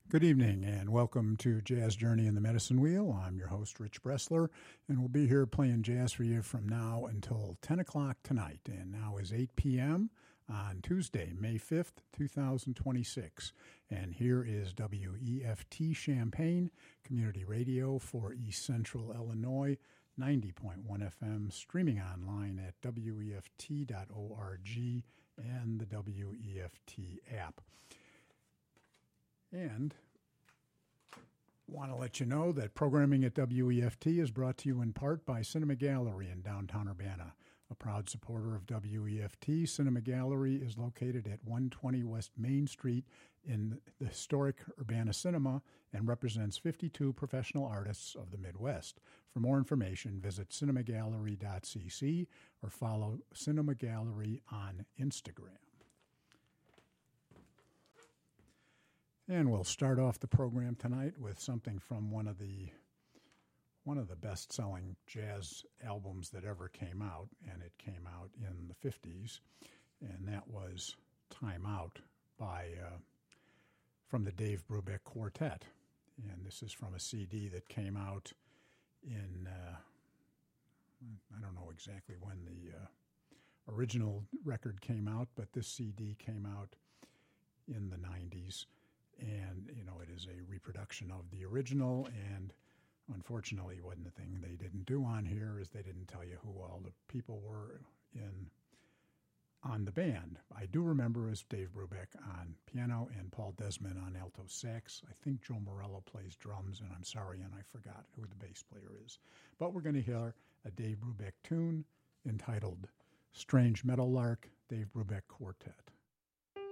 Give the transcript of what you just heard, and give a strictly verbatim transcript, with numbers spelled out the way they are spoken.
Good evening and welcome to Jazz Journey in the Medicine Wheel. I'm your host, Rich Bressler, and we'll be here playing jazz for you from now until ten o'clock tonight. And now is eight p.m. on Tuesday, May fifth, twenty twenty-six. And here is W E F T Champaign Community Radio for East Central Illinois, ninety point one F M, streaming online at W E F T dot org and the W E F T app. And want to let you know that programming at W E F T is brought to you in part by Cinema Gallery in downtown Urbana. A proud supporter of W E F T, Cinema Gallery is located at one twenty West Main Street in the historic Urbana Cinema and represents fifty-two professional artists of the Midwest. For more information, visit cinema gallery dot c c or follow Cinema Gallery on Instagram. And we'll start off the program tonight with something from one of the one of the best-selling jazz albums that ever came out, and it came out in the fifties, and that was Time Out by uh, from the Dave Brubeck Quartet. And this is from a C D that came out in, uh, I don't know exactly when the uh, original record came out, but this C D came out in the nineties. And, you know, it is a reproduction of the original, and unfortunately, one the thing they didn't do on here is they didn't tell you who all the people were in on the band. I do remember as Dave Brubeck on piano and Paul Desmond on alto sax. I think Joe Morello plays drums, and I'm sorry, and I forgot who the bass player is. But we're going to hear a Dave Brubeck tune entitled Strange Meadowlark, Dave Brubeck Quartet.